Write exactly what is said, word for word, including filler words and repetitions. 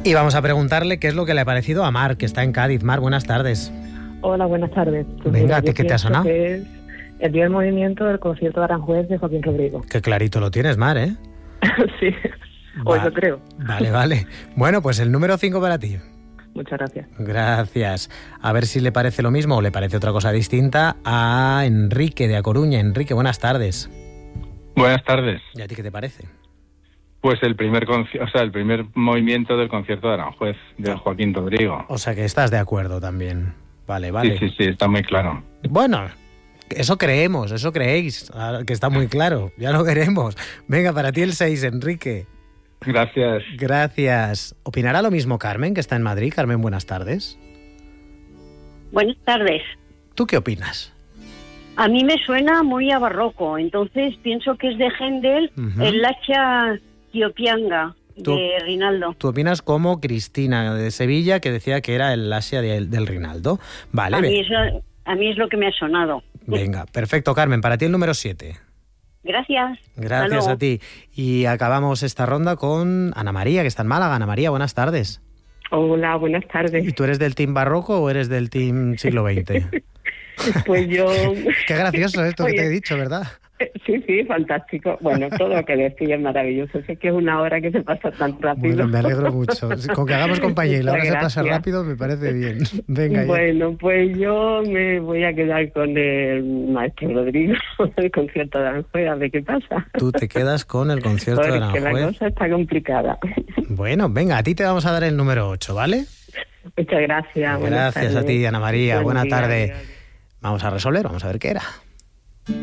Y vamos a preguntarle qué es lo que le ha parecido a Mar, que está en Cádiz. Mar, buenas tardes. Hola, buenas tardes. Pues Venga, mira, ¿a ti qué te ha sonado? Que es el día del movimiento del concierto de Aranjuez de Joaquín Rodrigo. Qué clarito lo tienes, Mar, ¿eh? Sí, o Va- eso creo. Vale, vale. Bueno, pues el número cinco para ti. Muchas gracias. Gracias. A ver si le parece lo mismo o le parece otra cosa distinta a Enrique de A Coruña. Enrique, buenas tardes. Buenas tardes. ¿Y a ti qué te parece? Pues el primer conci- o sea, el primer movimiento del concierto de Aranjuez, de Ah. Joaquín Rodrigo. O sea que estás de acuerdo también. Vale, vale. Sí, sí, sí, está muy claro. Bueno, eso creemos, eso creéis, ah, que está muy claro. Ya lo veremos. Venga, para ti el seis, Enrique. Gracias. Gracias. ¿Opinará lo mismo Carmen, que está en Madrid? Carmen, buenas tardes. Buenas tardes. ¿Tú qué opinas? A mí me suena muy a barroco, entonces pienso que es de Händel, Ujú. el Lacha Tiopianga Tú- de Rinaldo. Tú opinas como Cristina de Sevilla, que decía que era el Asia de- del Rinaldo. Vale, A mí, ve- eso, a mí es lo que me ha sonado. venga, perfecto, Carmen. Para ti el número siete. Gracias. Hasta Gracias luego. a ti. Y acabamos esta ronda con Ana María, que está en Málaga. Ana María, buenas tardes. Hola, buenas ¿Y tardes. tú eres del team barroco o eres del team siglo veinte? Pues yo... Qué gracioso esto que Oye, te he dicho, ¿verdad? Sí, sí, fantástico. Bueno, todo lo que decís es maravilloso. Sé que es una hora que se pasa tan rápido. Bueno, me alegro mucho. Con que hagamos compañía y la hora se Muchas pasa gracias. rápido, me parece bien. Venga, ya. Bueno, pues yo me voy a quedar con el maestro Rodrigo, el concierto de Aranjuez, a ver qué pasa. Tú te quedas con el concierto de Porque la Aranjuez. cosa está complicada. Bueno, venga, a ti te vamos a dar el número ocho, ¿vale? Muchas gracias. buenas Gracias a tardes. ti, Ana María. Buen Buena día, tarde. adiós. Vamos a resolver, vamos a ver qué era.